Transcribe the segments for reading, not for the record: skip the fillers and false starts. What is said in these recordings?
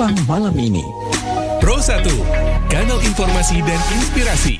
Kupang malam ini. Pro 1, kanal informasi dan inspirasi.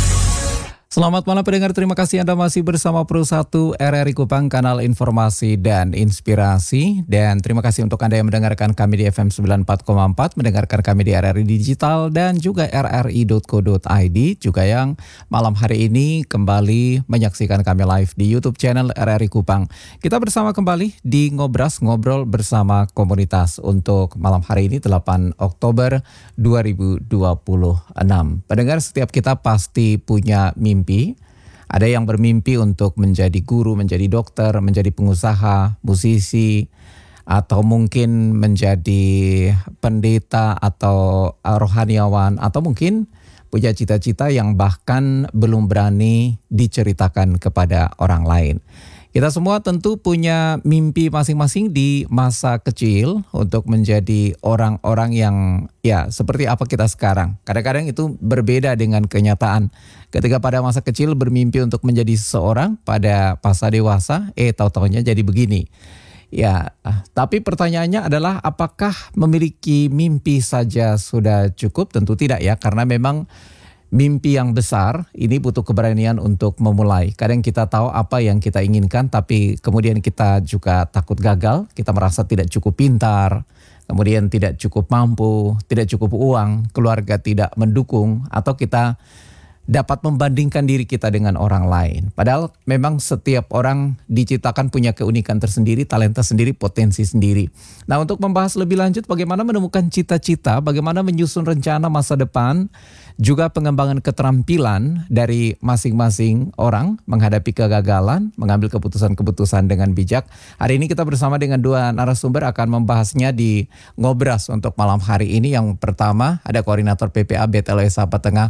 Selamat malam pendengar, terima kasih Anda masih bersama Pro 1 RRI Kupang, kanal informasi dan inspirasi. Dan terima kasih untuk Anda yang mendengarkan kami di FM 94,4, mendengarkan kami di RRI Digital dan juga rri.co.id, juga yang malam hari ini kembali menyaksikan kami live di YouTube channel RRI Kupang. Kita bersama kembali di Ngobras, ngobrol bersama komunitas untuk malam hari ini 8 Oktober 2026. Pendengar, setiap kita pasti punya mimpi. Ada yang bermimpi untuk menjadi guru, menjadi dokter, menjadi pengusaha, musisi, atau mungkin menjadi pendeta atau rohaniawan, atau mungkin punya cita-cita yang bahkan belum berani diceritakan kepada orang lain. Kita semua tentu punya mimpi masing-masing di masa kecil untuk menjadi orang-orang yang ya seperti apa kita sekarang. Kadang-kadang itu berbeda dengan kenyataan. Ketika pada masa kecil bermimpi untuk menjadi seseorang, pada masa dewasa, tahu-taunya jadi begini. Ya, tapi pertanyaannya adalah apakah memiliki mimpi saja sudah cukup? Tentu tidak ya, karena memang mimpi yang besar ini butuh keberanian untuk memulai. Kadang kita tahu apa yang kita inginkan, tapi kemudian kita juga takut gagal. Kita merasa tidak cukup pintar, kemudian tidak cukup mampu, tidak cukup uang, keluarga tidak mendukung, atau kita dapat membandingkan diri kita dengan orang lain. Padahal memang setiap orang diciptakan punya keunikan tersendiri, talenta sendiri, potensi sendiri. Nah, untuk membahas lebih lanjut bagaimana menemukan cita-cita, bagaimana menyusun rencana masa depan, juga pengembangan keterampilan dari masing-masing orang menghadapi kegagalan, mengambil keputusan-keputusan dengan bijak. Hari ini kita bersama dengan dua narasumber akan membahasnya di Ngobras untuk malam hari ini. Yang pertama ada Koordinator PPA BTLOE Sahabat Tengah,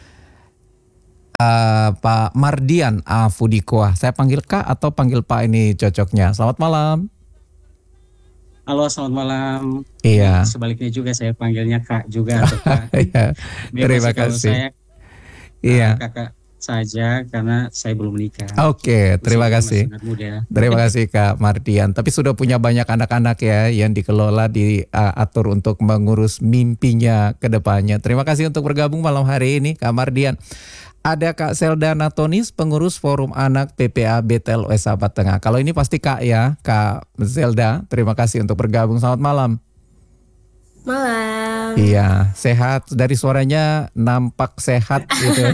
Pak Mardian Afudikoa. Saya panggil Kak atau panggil Pak ini cocoknya? Selamat malam. Halo, selamat malam. Iya. Sebaliknya juga saya panggilnya Kak juga atau Kak. Iya. Terima kasih. Saya iya. Kakak saja karena saya belum menikah. Oke, terima kasih. Muda. Terima kasih Kak Mardian. Tapi sudah punya banyak anak-anak ya yang dikelola, diatur untuk mengurus mimpinya ke depannya. Terima kasih untuk bergabung malam hari ini Kak Mardian. Ada Kak Zelda Natonis, pengurus Forum Anak PPA BTLOE Sahabat Tengah. Kalau ini pasti Kak ya, Kak Zelda. Terima kasih untuk bergabung. Selamat malam. Malam. Iya, sehat. Dari suaranya nampak sehat gitu.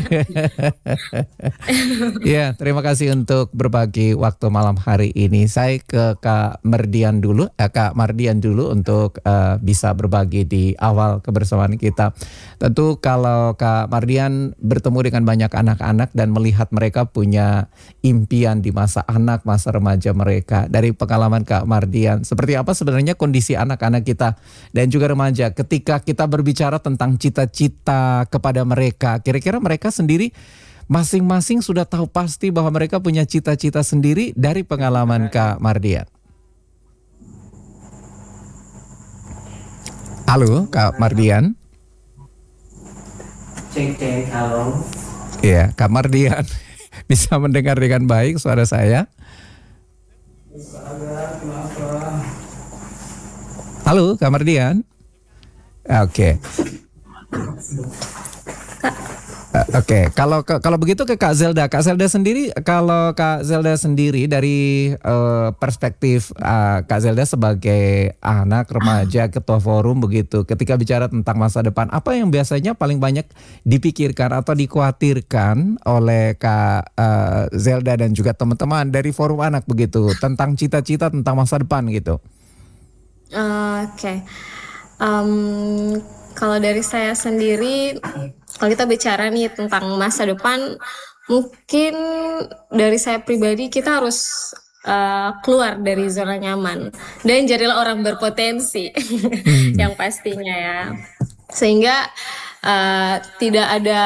Iya, terima kasih untuk berbagi waktu malam hari ini. Saya ke Kak Mardian dulu, Kak Mardian dulu untuk bisa berbagi di awal kebersamaan kita. Tentu kalau Kak Mardian bertemu dengan banyak anak-anak dan melihat mereka punya impian di masa anak, masa remaja mereka. Dari pengalaman Kak Mardian, seperti apa sebenarnya kondisi anak-anak kita dan juga remaja ketika kita berbicara tentang cita-cita kepada mereka? Kira-kira mereka sendiri masing-masing sudah tahu pasti bahwa mereka punya cita-cita sendiri dari pengalaman Kak Mardian. Halo Kak Mardian. Cek, halo. Iya, Kak Mardian bisa mendengar dengan baik suara saya? Halo Kak Mardian. Oke. Oke, kalau begitu ke Kak Zelda. Kak Zelda sendiri, kalau Kak Zelda sendiri dari perspektif Kak Zelda sebagai anak remaja ketua forum begitu, ketika bicara tentang masa depan, apa yang biasanya paling banyak dipikirkan atau dikhawatirkan oleh Kak Zelda dan juga teman-teman dari forum anak begitu tentang cita-cita tentang masa depan gitu? Oke. Kalau dari saya sendiri, kalau kita bicara nih tentang masa depan, mungkin dari saya pribadi kita harus keluar dari zona nyaman dan jadilah orang berpotensi yang pastinya ya, sehingga tidak ada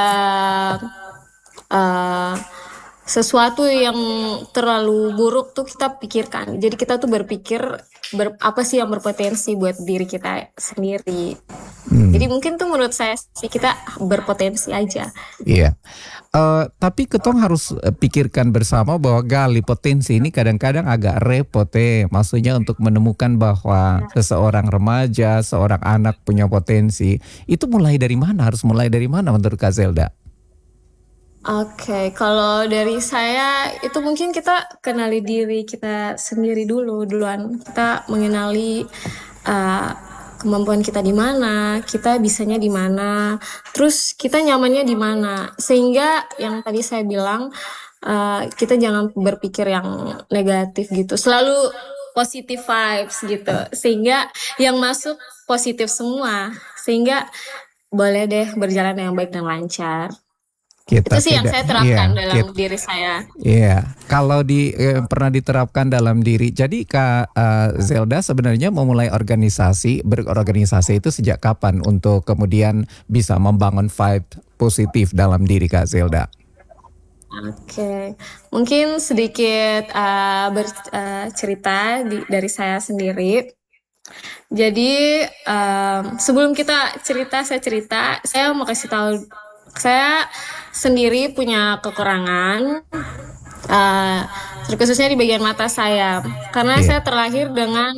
sesuatu yang terlalu buruk tuh kita pikirkan. Jadi kita tuh berpikir apa sih yang berpotensi buat diri kita sendiri. Jadi mungkin tuh menurut saya sih kita berpotensi aja. Iya. Tapi ketong harus pikirkan bersama bahwa gali potensi ini kadang-kadang agak repot maksudnya untuk menemukan bahwa seseorang remaja, seorang anak punya potensi. Itu mulai dari mana? Harus mulai dari mana menurut Kak Zelda? Oke, kalau dari saya itu mungkin kita kenali diri kita sendiri duluan. Kita mengenali kemampuan kita di mana, kita bisanya di mana, terus kita nyamannya di mana. Sehingga yang tadi saya bilang kita jangan berpikir yang negatif gitu. Selalu positive vibes gitu. Sehingga yang masuk positif semua. Sehingga boleh deh berjalan yang baik dan lancar. Kita Itu sih yang tidak, saya terapkan iya, dalam diri saya. Iya, kalau pernah diterapkan dalam diri. Jadi Kak Zelda sebenarnya memulai berorganisasi itu sejak kapan untuk kemudian bisa membangun vibe positif dalam diri Kak Zelda? Oke, mungkin sedikit bercerita dari saya sendiri. Jadi sebelum kita saya cerita, saya mau kasih tahu saya sendiri punya kekurangan, terkhususnya di bagian mata saya, karena saya terlahir dengan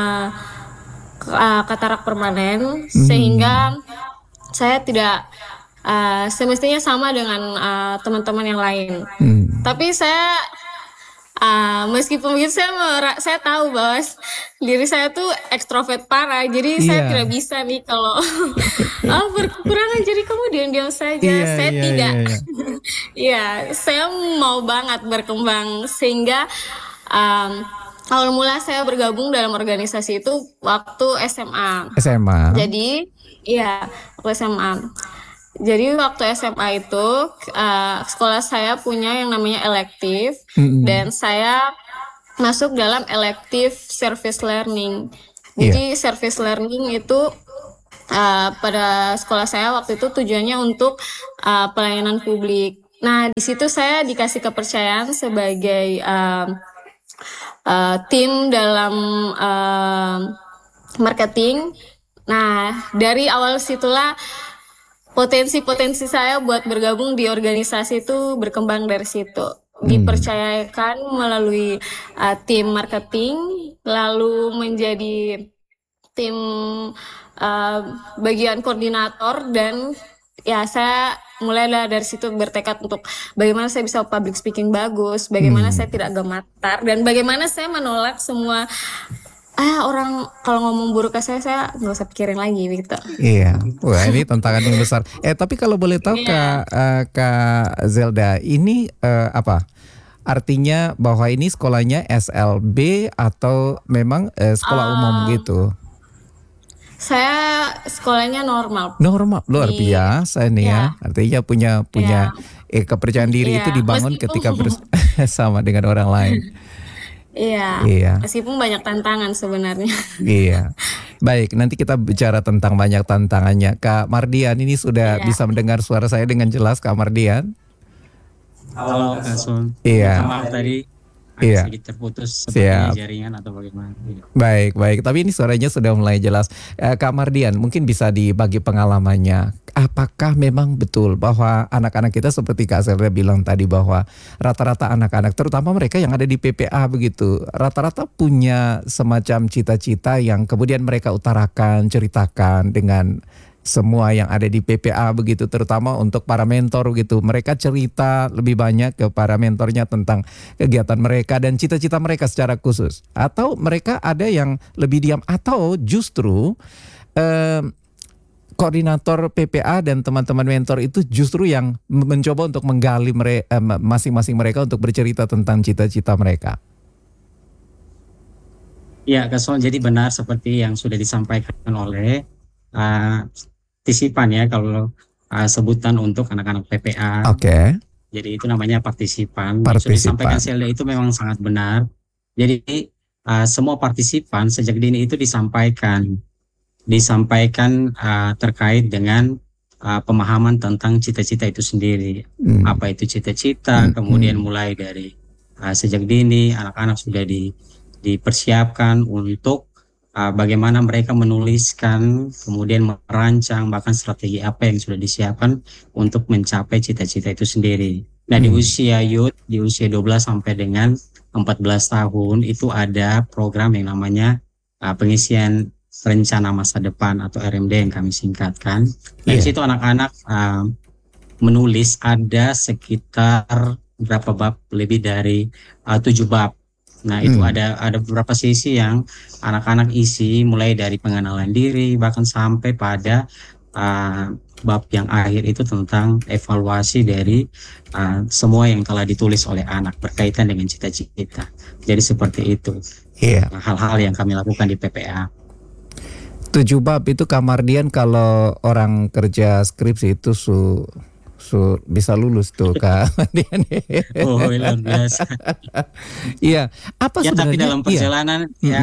katarak permanen, sehingga saya tidak semestinya sama dengan teman-teman yang lain. Tapi saya meskipun begitu saya tahu bahwa diri saya tuh ekstrovert parah, jadi saya tidak bisa nih kalau berkekurangan jadi kamu diam-diam saja. Saya tidak. Iya, saya mau banget berkembang sehingga awal mula saya bergabung dalam organisasi itu waktu SMA. Jadi waktu SMA. Jadi waktu SMA itu sekolah saya punya yang namanya elektif dan saya masuk dalam elektif service learning. Jadi service learning itu pada sekolah saya waktu itu tujuannya untuk pelayanan publik. Nah di situ saya dikasih kepercayaan sebagai tim dalam marketing. Nah dari awal situlah potensi saya buat bergabung di organisasi itu berkembang dari situ. Dipercayakan melalui tim marketing, lalu menjadi tim bagian koordinator, dan ya saya mulailah dari situ bertekad untuk bagaimana saya bisa public speaking bagus, bagaimana saya tidak gemetar, dan bagaimana saya menolak semua orang kalau ngomong buruk ke saya nggak usah pikirin lagi gitu. Iya, wah ini tantangan yang besar. Tapi kalau boleh tahu Kak Zelda, ini apa? Artinya bahwa ini sekolahnya SLB atau memang sekolah umum gitu? Saya sekolahnya normal. Normal, luar biasa nih ya. Artinya punya kepercayaan diri itu dibangun ketika bersama dengan orang lain. Iya. Meskipun banyak tantangan sebenarnya. Iya. Baik, nanti kita bicara tentang banyak tantangannya. Kak Mardian ini sudah bisa mendengar suara saya dengan jelas, Kak Mardian? Halo Kak Sun. Iya. Maaf tadi sedikit terputus jaringan atau bagaimana. Baik. Tapi ini suaranya sudah mulai jelas. Kak Mardian, mungkin bisa dibagi pengalamannya. Apakah memang betul bahwa anak-anak kita seperti Kak Zelda bilang tadi bahwa rata-rata anak-anak, terutama mereka yang ada di PPA begitu, rata-rata punya semacam cita-cita yang kemudian mereka utarakan, ceritakan dengan semua yang ada di PPA begitu, terutama untuk para mentor gitu. Mereka cerita lebih banyak ke para mentornya tentang kegiatan mereka dan cita-cita mereka secara khusus. Atau mereka ada yang lebih diam, atau justru koordinator PPA dan teman-teman mentor itu justru yang mencoba untuk menggali masing-masing mereka untuk bercerita tentang cita-cita mereka. Ya, Kak Son, jadi benar seperti yang sudah disampaikan oleh partisipan ya, kalau sebutan untuk anak-anak PPA. Oke. Jadi itu namanya partisipan. Yang sudah disampaikan Zelda itu memang sangat benar. Jadi semua partisipan sejak dini itu disampaikan terkait dengan pemahaman tentang cita-cita itu sendiri. Apa itu cita-cita, kemudian mulai dari sejak dini anak-anak sudah dipersiapkan untuk bagaimana mereka menuliskan, kemudian merancang, bahkan strategi apa yang sudah disiapkan untuk mencapai cita-cita itu sendiri. Nah, di usia youth, di usia 12 sampai dengan 14 tahun itu ada program yang namanya pengisian rencana masa depan atau RMD yang kami singkatkan. Nah, di situ anak-anak menulis ada sekitar berapa bab, lebih dari 7 bab. Nah, itu ada beberapa sesi yang anak-anak isi, mulai dari pengenalan diri bahkan sampai pada bab yang akhir itu tentang evaluasi dari semua yang telah ditulis oleh anak berkaitan dengan cita-cita. Jadi seperti itu hal-hal yang kami lakukan di PPA. 7 bab itu Kak Mardian, kalau orang kerja skripsi itu bisa lulus tuh Kak Mardian. Oh, luar biasa. Iya, apa ya, sebenarnya? Tapi dalam perjalanan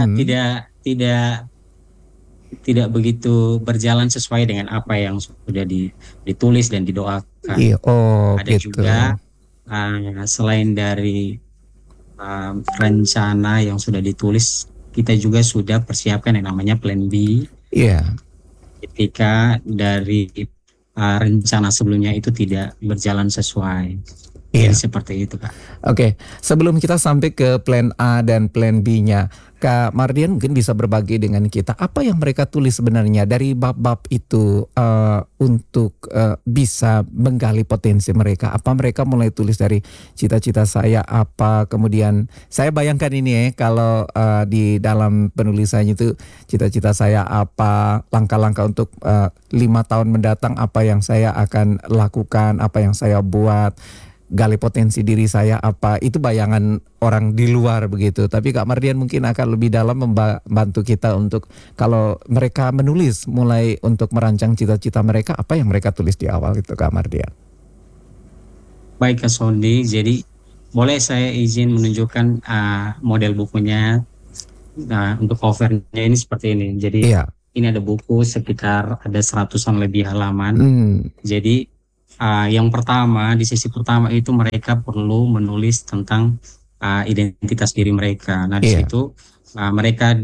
tidak begitu berjalan sesuai dengan apa yang sudah ditulis dan didoakan. Ada gitu. juga selain dari rencana yang sudah ditulis, kita juga sudah persiapkan yang namanya plan B. Ketika dari rencana sebelumnya itu tidak berjalan sesuai. Jadi seperti itu, Kak. Oke, sebelum kita sampai ke plan A dan plan B-nya, Kak Mardian mungkin bisa berbagi dengan kita apa yang mereka tulis sebenarnya dari bab-bab itu untuk bisa menggali potensi mereka. Apa mereka mulai tulis dari cita-cita saya apa, kemudian saya bayangkan ini kalau di dalam penulisannya itu cita-cita saya apa, langkah-langkah untuk 5 tahun mendatang apa yang saya akan lakukan, apa yang saya buat, gali potensi diri saya apa, itu bayangan orang di luar begitu. Tapi Kak Mardian mungkin akan lebih dalam membantu kita untuk kalau mereka menulis mulai untuk merancang cita-cita mereka, apa yang mereka tulis di awal itu Kak Mardian. Baik Kak Sondi, jadi boleh saya izin menunjukkan model bukunya. Nah, untuk covernya ini seperti ini. Jadi ini ada buku sekitar ada 100-an lebih halaman. Jadi yang pertama, di sesi pertama itu mereka perlu menulis tentang identitas diri mereka. Nah, di situ mereka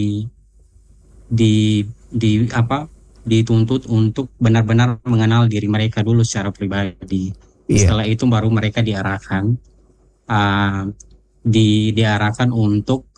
dituntut untuk benar-benar mengenal diri mereka dulu secara pribadi. Setelah itu baru mereka diarahkan untuk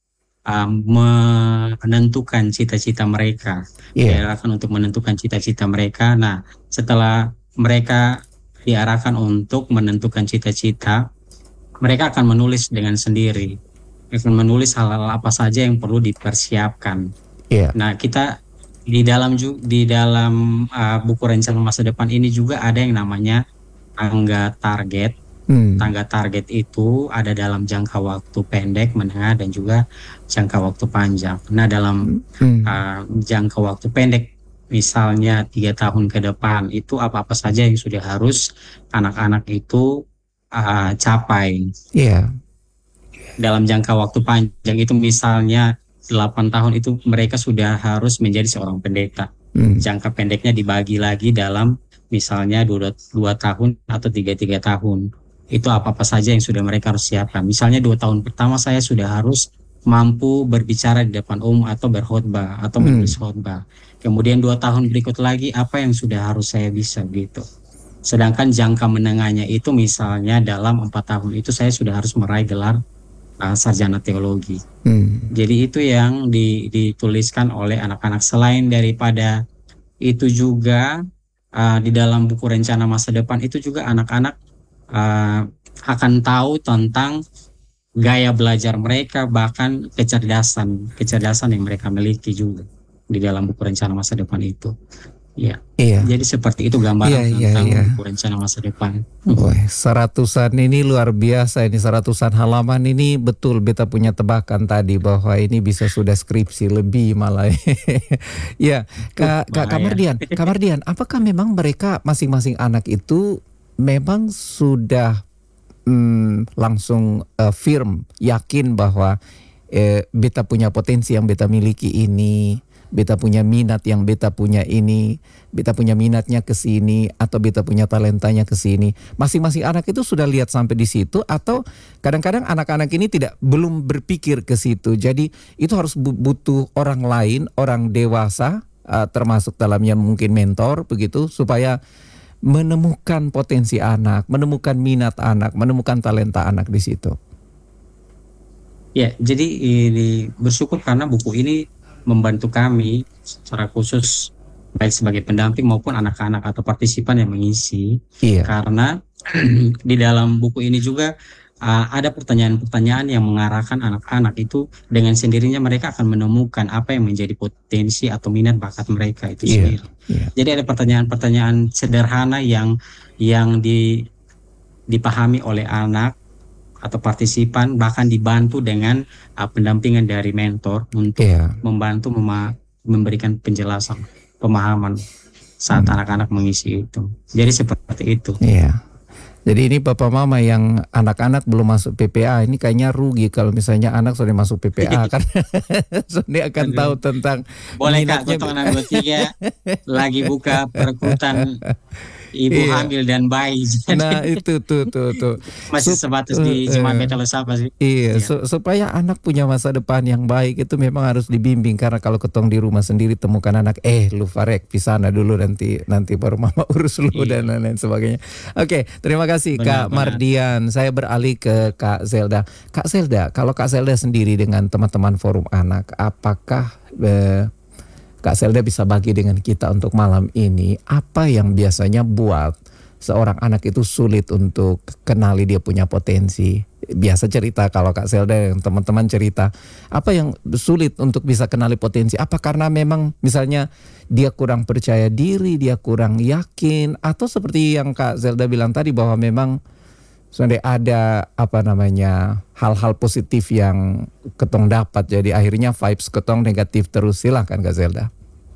menentukan cita-cita mereka. Diarahkan untuk menentukan cita-cita mereka. Nah, setelah mereka diarahkan untuk menentukan cita-cita, mereka akan menulis dengan sendiri, akan menulis hal-hal apa saja yang perlu dipersiapkan. Nah, kita di dalam buku rencana masa depan ini juga ada yang namanya tangga target. Tangga target itu ada dalam jangka waktu pendek, menengah, dan juga jangka waktu panjang. Nah, dalam jangka waktu pendek, misalnya 3 tahun ke depan, itu apa-apa saja yang sudah harus anak-anak itu capai. Dalam jangka waktu panjang itu misalnya 8 tahun itu mereka sudah harus menjadi seorang pendeta. Jangka pendeknya dibagi lagi dalam misalnya 2 tahun atau 3 tahun. Itu apa-apa saja yang sudah mereka harus siapkan. Misalnya 2 tahun pertama saya sudah harus mampu berbicara di depan umum atau berkhotbah atau menulis khotbah. Kemudian 2 tahun berikut lagi apa yang sudah harus saya bisa gitu. Sedangkan jangka menengahnya itu misalnya dalam 4 tahun itu saya sudah harus meraih gelar sarjana teologi. Jadi itu yang dituliskan oleh anak-anak. Selain daripada itu juga di dalam buku rencana masa depan itu juga anak-anak akan tahu tentang gaya belajar mereka, bahkan kecerdasan yang mereka miliki juga di dalam buku rencana masa depan itu. Jadi seperti itu gambaran tentang buku rencana masa depan. 100-an ini luar biasa, ini 100-an halaman ini betul beta punya tebakan tadi bahwa ini bisa sudah skripsi lebih malah. Kak Mardian, apakah memang mereka masing-masing anak itu memang sudah langsung firm yakin bahwa beta punya potensi yang beta miliki ini, beta punya minat yang beta punya ini, beta punya minatnya ke sini, atau beta punya talentanya ke sini. Masing-masing anak itu sudah lihat sampai di situ, atau kadang-kadang anak-anak ini belum berpikir ke situ. Jadi itu harus butuh orang lain, orang dewasa, termasuk dalamnya mungkin mentor begitu, supaya menemukan potensi anak, menemukan minat anak, menemukan talenta anak di situ. Ya, jadi ini bersyukur karena buku ini membantu kami secara khusus baik sebagai pendamping maupun anak-anak atau partisipan yang mengisi. Iya. Karena di dalam buku ini juga ada pertanyaan-pertanyaan yang mengarahkan anak-anak itu dengan sendirinya mereka akan menemukan apa yang menjadi potensi atau minat bakat mereka itu sendiri. Jadi ada pertanyaan-pertanyaan sederhana yang dipahami oleh anak atau partisipan, bahkan dibantu dengan pendampingan dari mentor untuk membantu memberikan penjelasan, pemahaman saat anak-anak mengisi itu. Jadi seperti itu. Iya. Jadi ini Bapak Mama yang anak-anak belum masuk PPA, ini kayaknya rugi kalau misalnya anak sudah masuk PPA karena sudah akan tahu tentang boleh Kak, Gotong 623 lagi buka perekrutan ibu hamil dan bayi. Nah itu tuh masih sebatas di Jemaat Beta Loesapa sih. Iya, supaya anak punya masa depan yang baik itu memang harus dibimbing, karena kalau ketong di rumah sendiri temukan anak lu Farek pisana dulu, nanti baru mama urus lu dan lain-lain sebagainya. Oke, terima kasih Kak Mardian. Saya beralih ke Kak Zelda. Kak Zelda, kalau Kak Zelda sendiri dengan teman-teman forum anak, apakah Kak Zelda bisa bagi dengan kita untuk malam ini apa yang biasanya buat seorang anak itu sulit untuk kenali dia punya potensi? Biasa cerita kalau Kak Zelda dan teman-teman cerita, apa yang sulit untuk bisa kenali potensi? Apa karena memang misalnya dia kurang percaya diri, dia kurang yakin, atau seperti yang Kak Zelda bilang tadi bahwa memang sudah ada hal-hal positif yang ketong dapat, jadi akhirnya vibes ketong negatif terus? Silakan Kak Zelda.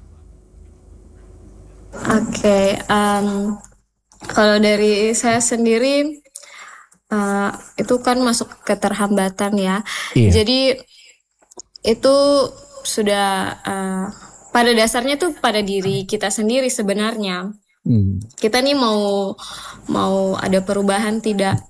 Oke, kalau dari saya sendiri itu kan masuk keterhambatan ya. Jadi itu sudah pada dasarnya tuh pada diri kita sendiri sebenarnya. Kita nih mau ada perubahan tidak,